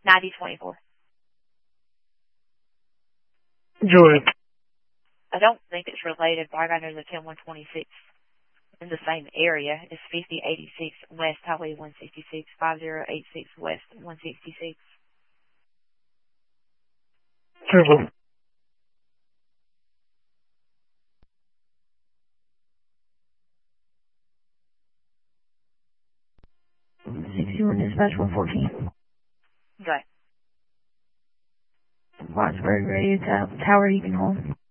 9024. Jordan. I don't think it's related, but I got there's a 10126 in the same area. It's 5086 West Highway 166, 5086 West 166. Triple. 61 dispatch 114. Okay. Watchburg Radio Tower, you can hold.